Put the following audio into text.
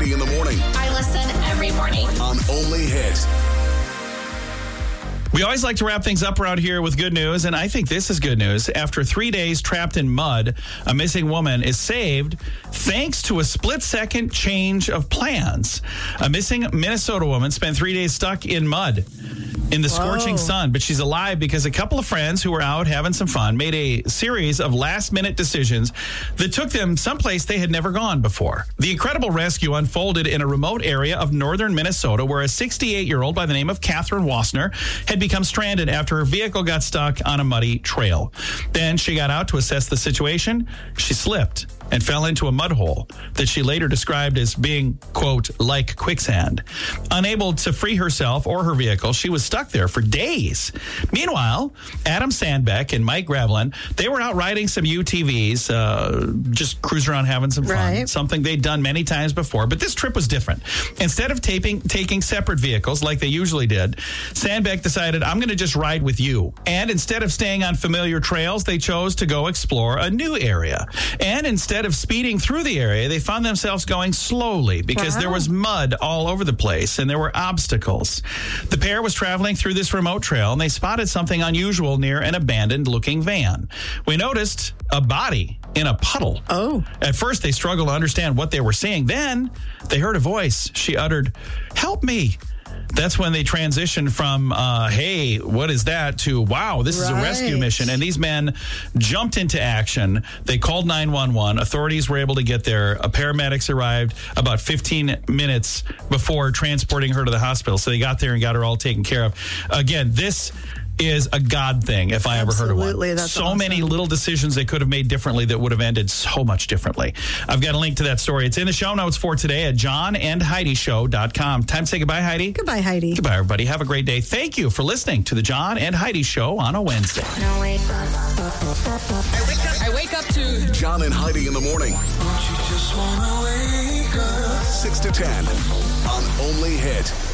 Heidi in the morning. I listen every morning. On Only Hit. We always like to wrap things up around here with good news, and I think this is good news. After 3 days trapped in mud, a missing woman is saved thanks to a split-second change of plans. A missing Minnesota woman spent 3 days stuck in mud in the scorching sun, but she's alive because a couple of friends who were out having some fun made a series of last-minute decisions that took them someplace they had never gone before. The incredible rescue unfolded in a remote area of northern Minnesota where a 68-year-old by the name of Catherine Wassner had become stranded after her vehicle got stuck on a muddy trail. Then she got out to assess the situation. She slipped and fell into a mud hole that she later described as being, quote, like quicksand. Unable to free herself or her vehicle, she was stuck there for days. Meanwhile, Adam Sandbeck and Mike Gravelin, they were out riding some UTVs, just cruising around having some fun, something they'd done many times before. But this trip was different. Instead of taking separate vehicles like they usually did, Sandbeck decided, I'm going to just ride with you. And instead of staying on familiar trails, they chose to go explore a new area. And instead of speeding through the area, they found themselves going slowly because there was mud all over the place and there were obstacles. The pair was traveling through this remote trail and they spotted something unusual near an abandoned-looking van. We noticed a body in a puddle. Oh. At first, they struggled to understand what they were seeing. Then they heard a voice. She uttered, "Help me." That's when they transitioned from, hey, what is that, to, wow, this is a rescue mission. And these men jumped into action. They called 911. Authorities were able to get there. Paramedics arrived about 15 minutes before transporting her to the hospital. So they got there and got her all taken care of. Again, this is a God thing, if I ever heard of one. That's so awesome. many little decisions they could have made differently that would have ended so much differently. I've got a link to that story. It's in the show notes for today at johnandheidishow.com. Time to say goodbye, Heidi. Goodbye, Heidi. Goodbye, everybody. Have a great day. Thank you for listening to the John and Heidi Show on a Wednesday. I wake up to John and Heidi in the morning. Don't you just wanna wake up? 6 to 10 on Only Hit.